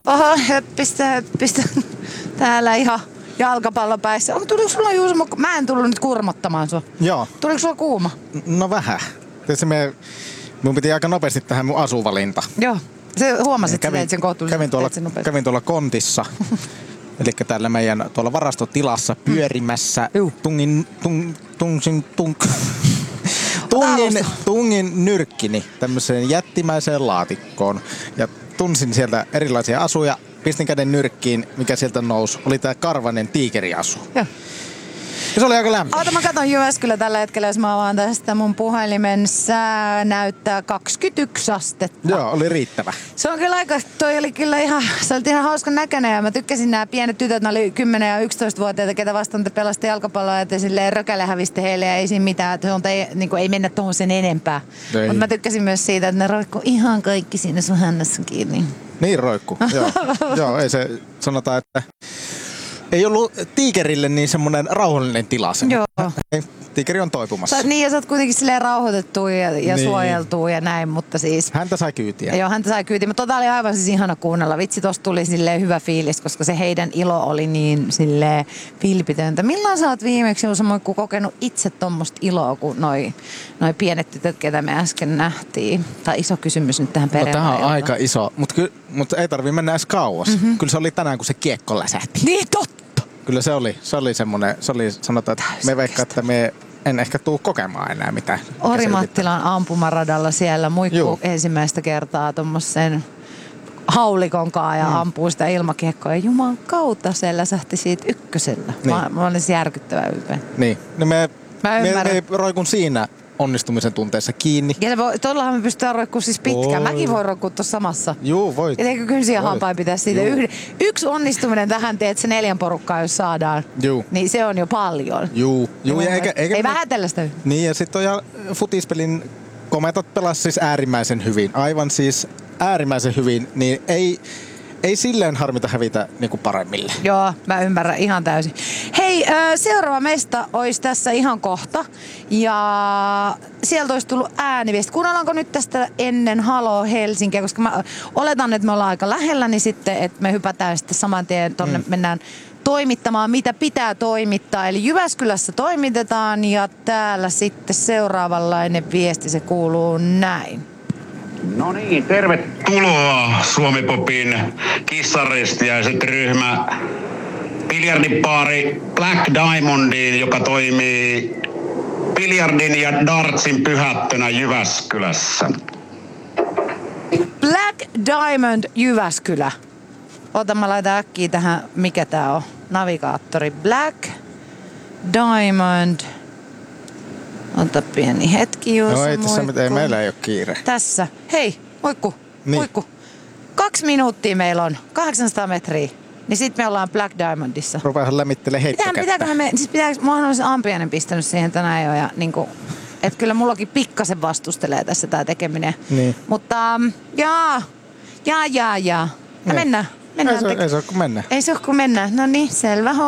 Oho, höppistä. Täällä ihan jalkapallopäissä. Tuliko sulla Juuso? Mä en tullut nyt kurmottamaan sua. Joo. Tuliko sulla kuuma? No vähän. Tietysti mun piti aika nopeasti tähän mun asuvalinta. Joo. Se huomasit, että sen kohtuullisen kävin tuolla kontissa. Eli täällä meidän tuolla varastotilassa pyörimässä. Tungin nyrkkini tämmöiseen jättimäiseen laatikkoon. Ja tunsin sieltä erilaisia asuja. Pistin käden nyrkkiin, mikä sieltä nousi. Oli tää karvanen tiikeriasu. Joo. Ja se oli aika lämmin. Mä katon Jyväskylä tällä hetkellä, jos mä avaan tästä mun puhelimen. Sää näyttää 21 astetta. Joo, oli riittävä. Se on kyllä toi oli kyllä ihan hauskan näköinen ja mä tykkäsin nämä pienet tytöt, ne oli 10- ja 11-vuotiaita, ketä vastaan te pelasti jalkapalloa ja silleen rökäle häviste heille ja ei siinä mitään, että ei mennä tuohon sen enempää. Mutta mä tykkäsin myös siitä, että ne roikkuu ihan kaikki siinä sun hännässä kiinni. Niin roikku, joo, ei se sanotaan, että ei ollut tiikerille niin semmoinen rauhallinen tila. Joo. Tiikeri on toipumassa. Sä oot kuitenkin silleen rauhoitettu ja niin. Suojeltu ja näin, mutta siis... Häntä sai kyytiä. Joo, häntä sai kyytiä, mutta oli aivan siis ihana kuunnella. Vitsi, tosta tuli silleen hyvä fiilis, koska se heidän ilo oli niin silleen vilpitöntä. Milloin sä oot viimeksi kokenut itse tommoista iloa kuin noi pienet tytöt, ketä me äsken nähtiin? Tämä on iso kysymys nyt tähän perjantai. No, tämä on aika iso, mutta ei tarvii mennä edes kauas. Mm-hmm. Kyllä se oli tänään, kun se kiekko läsähti. Niin, totta! Kyllä se oli semmoinen, sanotaan, että me veikkaa, että me en ehkä tuu kokemaan enää mitään. Orimattilan ampumaradalla siellä muikku ensimmäistä kertaa tommosen haulikonkaa ja ampuu sitä ilmakiekkoa. Ja juman kautta se läsähti siitä ykkösellä. Niin. Mä olin järkyttävän ylpeä. Niin. No me roikun siinä onnistumisen tunteessa kiinni. Ja tuollahan me pystytään roikkumaan siis pitkään. Mäkin voin roikkua tuossa samassa. Juu, voit. Ja eikö kynsiä hampain pitäisi siitä yksi onnistuminen tähän teet se 4 porukkaa, jos saadaan. Juu. Niin se on jo paljon. Juu. Ei vähätellä sitä. Niin ja sitten futispelin kometot pelasi siis äärimmäisen hyvin. Aivan siis äärimmäisen hyvin. Niin ei silleen harmita hävitä niinku paremmille. Joo, mä ymmärrän ihan täysin. Hei, seuraava mesta olisi tässä ihan kohta. Ja sieltä olisi tullut ääniviesti. Kuunnellaanko nyt tästä ennen Halo Helsinkiä? Koska mä oletan, että me ollaan aika lähellä, niin sitten, että me hypätään sitten saman tien tonne, mennään toimittamaan, mitä pitää toimittaa. Eli Jyväskylässä toimitetaan ja täällä sitten seuraavanlainen viesti, se kuuluu näin. No niin, tervetuloa Suomi-popin kissaristijaiset ryhmä biljardipaari Black Diamondiin, joka toimii biljardin ja dartsin pyhättönä Jyväskylässä. Black Diamond Jyväskylä. Mä laitan äkkiä tähän, mikä tää on, navigaattori. Black Diamond. Ota pieni hetki, Juuso. No ei tässä mitään, meillä ei ole kiire. Tässä. Hei, moikku. Niin. Moikku. 2 minuuttia meillä on, 800 metriä. Niin sit me ollaan Black Diamondissa. Rupeahan lämmittelee heittokättä. Muahan olisi ampiainen pistänyt siihen tänään jo. Ja niinku, et kyllä mullakin pikkasen vastustelee tässä tää tekeminen. Niin. Mutta jaa. Ja mennään. Ei se ole kuin mennä. Ei se ole kuin mennään. No niin, selvä homma.